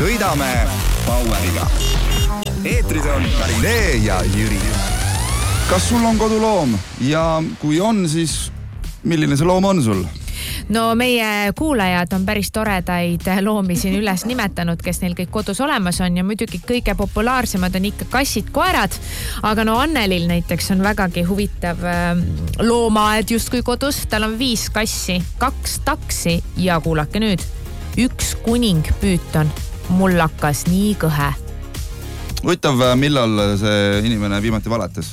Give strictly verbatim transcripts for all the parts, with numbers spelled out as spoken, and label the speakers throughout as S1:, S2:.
S1: sõidame Baueriga. Eetris on Karinee ja Jüri. Kas sul on koduloom ja kui on, siis milline see loom on sul?
S2: No meie kuulajad on päris toredaid loomi siin üles nimetanud, kes neil kõik kodus olemas on ja muidugi kõige populaarsemad on ikka kassid, koerad. Aga no Annelil näiteks on vägagi huvitav loomaaed justkui kodus. Tal on viis kassi, kaks taksi ja kuulake nüüd, üks kuningpüüton. Mul hakkas nii kõhe.
S1: Huvitav, millal see inimene viimati valetas?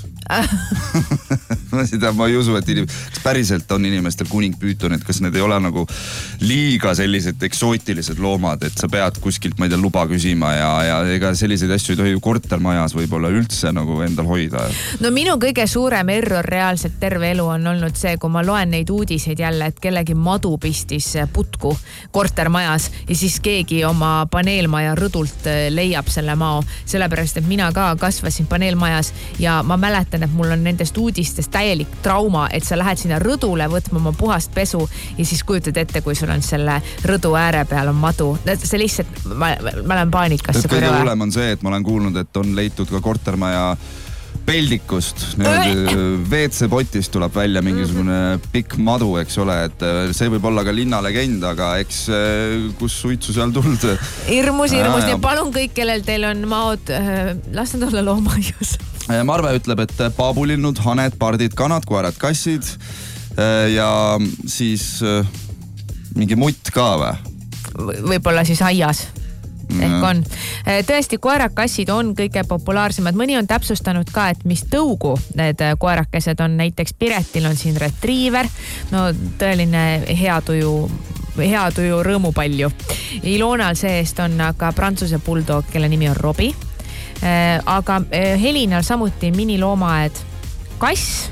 S1: ma seda ma ei usu, et inim... kas päriselt on inimestel kuningpüütonid, kas need ei ole nagu liiga sellised eksootilised loomad, et sa pead kuskilt, ma ei tea, luba küsima ja, ja ega selliseid asju ei tohi ju kortermajas võib-olla üldse nagu endal hoida.
S2: No minu kõige suurem error reaalselt terve elu on olnud see, kui ma loen neid uudiseid jälle, et kellegi madu pistis putku kortermajas ja siis keegi oma paneelmaja rõdult leiab selle mao, sellepärast, et mina ka kasvasin paneelmajas ja ma mäletan, et mul on nendest uudistest täielik trauma, et sa lähed sinna rõdule võtma oma puhast pesu ja siis kujutad ette, kui sul on selle rõdu ääre peal on madu. See lihtsalt, ma, ma olen paanikasse.
S1: Kõige hullem on see, et ma olen kuulnud, et on leitud ka kortermaja peldikust. V C potist tuleb välja mingisugune pikk madu, eks ole, et see võib olla ka linnalegend, aga eks kus suitsu seal tuld.
S2: Irmus, irmus ja palun kõik, kellel teil on maod, las nad olla loomaius.
S1: Marve ütleb, et paabulinnud, haned, pardid, kanad, koerad, kassid ja siis mingi mutt ka või?
S2: Võib-olla siis aias. Ehk on. Tõesti, koerakassid on kõige populaarsemad. Mõni on täpsustanud ka, et mis tõugu need koerakesed on. Näiteks Piretil on siin retriiver. No tõeline hea tuju, hea tuju rõõmupalju. Ilonal seest on aga prantsuse bulldog, kelle nimi on Robi. Aga Helinal samuti miniloomaed kass,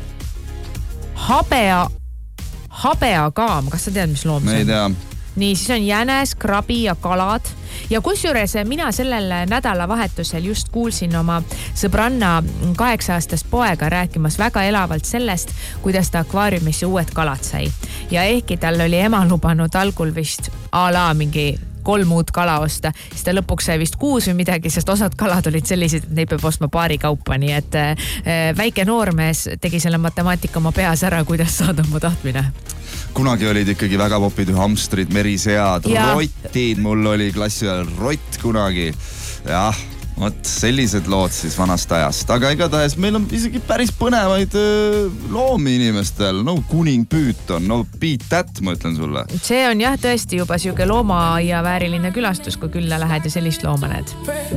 S2: habea, habeakaam. Kas sa tead, mis loom see on?
S1: Ei tea.
S2: Nii, siis on jänes, krabi ja kalad. Ja kusjuures mina sellel nädalavahetusel just kuulsin oma sõbranna kaheksa-aastast poega rääkimas väga elavalt sellest, kuidas ta akvaariumisse uued kalad sai. Ja ehkki tal oli ema lubanud algul vist a la mingi kolm uut kala osta, siis ta lõpuks sai vist kuus või midagi, sest osad kalad olid sellised, et neid peab ostma paari kaupa, nii et väike noormees tegi selle matemaatika oma peas ära, kuidas saada oma tahtmine.
S1: Kunagi olid ikkagi väga popid hamstrid, merisead, ja rottid, mul oli klassi ajal rott kunagi. Jah, vot sellised lood siis vanast ajast. Aga igatahes meil on isegi päris põnevaid loomi inimestel. No kuningpüüton, no beat that, ma ütlen sulle.
S2: See on jah tõesti juba siuke looma ja vääriline külastus, kui külla lähed ja sellist looma näed.